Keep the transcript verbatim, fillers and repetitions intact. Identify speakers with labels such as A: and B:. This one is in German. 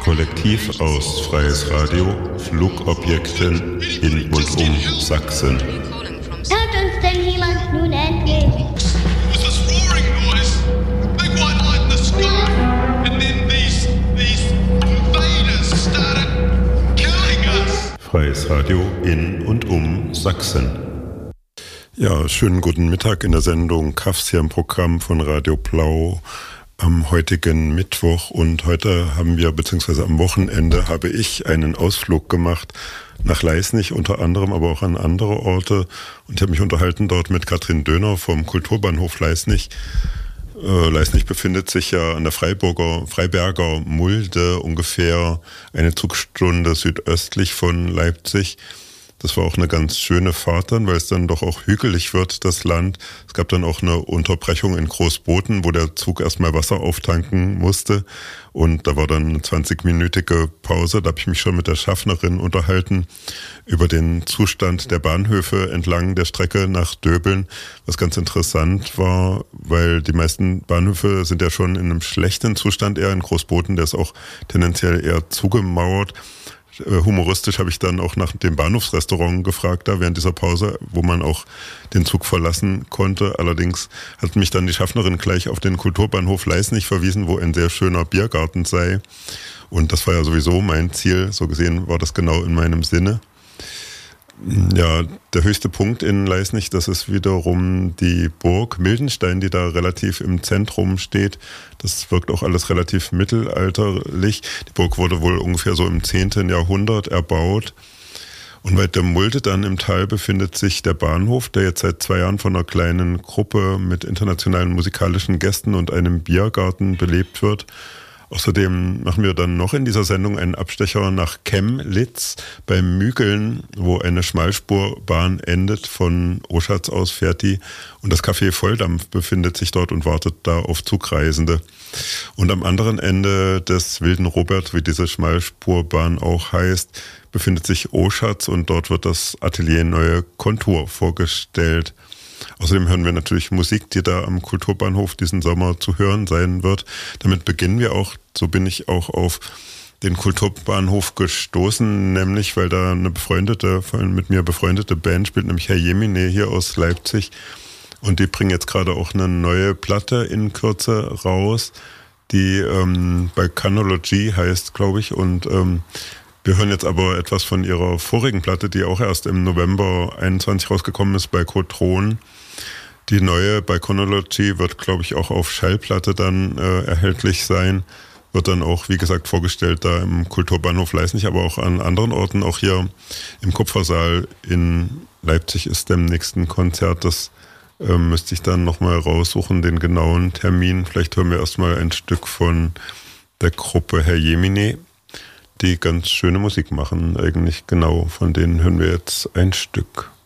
A: Kollektiv aus Freies Radio, Flugobjekten in und um Sachsen.
B: Hört uns denn jemand nun endlich?
C: Was this roaring noise? Big white light in the sky, and then these these invaders started killing us.
A: Freies Radio in und um Sachsen. Ja, schönen guten Mittag in der Sendung Kaffs hier im Programm von Radio Blau am heutigen Mittwoch. Und heute haben wir, beziehungsweise am Wochenende, habe ich einen Ausflug gemacht nach Leisnig unter anderem, aber auch an andere Orte. Und ich habe mich unterhalten dort mit Katrin Döner vom Kulturbahnhof Leisnig. Äh, Leisnig befindet sich ja an der Freiburger, Freiberger Mulde, ungefähr eine Zugstunde südöstlich von Leipzig. Das war auch eine ganz schöne Fahrt dann, weil es dann doch auch hügelig wird, das Land. Es gab dann auch eine Unterbrechung in Großboten, wo der Zug erstmal Wasser auftanken musste. Und da war dann eine zwanzigminütige Pause. Da habe ich mich schon mit der Schaffnerin unterhalten über den Zustand der Bahnhöfe entlang der Strecke nach Döbeln. Was ganz interessant war, weil die meisten Bahnhöfe sind ja schon in einem schlechten Zustand eher. In Großboten, der ist auch tendenziell eher zugemauert. Humoristisch habe ich dann auch nach dem Bahnhofsrestaurant gefragt, da während dieser Pause, wo man auch den Zug verlassen konnte. Allerdings hat mich dann die Schaffnerin gleich auf den Kulturbahnhof Leisnig verwiesen, wo ein sehr schöner Biergarten sei. Und das war ja sowieso mein Ziel. So gesehen war das genau in meinem Sinne. Ja, der höchste Punkt in Leisnig, das ist wiederum die Burg Mildenstein, die da relativ im Zentrum steht. Das wirkt auch alles relativ mittelalterlich. Die Burg wurde wohl ungefähr so im zehnten Jahrhundert erbaut. Und weiter Mulde dann im Tal befindet sich der Bahnhof, der jetzt seit zwei Jahren von einer kleinen Gruppe mit internationalen musikalischen Gästen und einem Biergarten belebt wird. Außerdem machen wir dann noch in dieser Sendung einen Abstecher nach Chemnitz beim Mügeln, wo eine Schmalspurbahn endet. Von Oschatz aus fährt die. Und das Café Volldampf befindet sich dort und wartet da auf Zugreisende. Und am anderen Ende des Wilden Robert, wie diese Schmalspurbahn auch heißt, befindet sich Oschatz und dort wird das Atelier Neue Kontur vorgestellt. Außerdem hören wir natürlich Musik, die da am Kulturbahnhof diesen Sommer zu hören sein wird. Damit beginnen wir auch, so bin ich auch auf den Kulturbahnhof gestoßen, nämlich weil da eine befreundete, mit mir befreundete Band spielt, nämlich Herr Jemine hier aus Leipzig. Und die bringen jetzt gerade auch eine neue Platte in Kürze raus, die ähm, bei Canology heißt, glaube ich. Und ähm, wir hören jetzt aber etwas von ihrer vorigen Platte, die auch erst im November einundzwanzig rausgekommen ist bei Cotron. Die neue bei Chronology wird, glaube ich, auch auf Schallplatte dann äh, erhältlich sein. Wird dann auch, wie gesagt, vorgestellt da im Kulturbahnhof Leisnig, aber auch an anderen Orten. Auch hier im Kupfersaal in Leipzig ist demnächst ein Konzert. Das äh, müsste ich dann nochmal raussuchen, den genauen Termin. Vielleicht hören wir erstmal ein Stück von der Gruppe Herr Jemine, die ganz schöne Musik machen, eigentlich genau. Von denen hören wir jetzt ein Stück.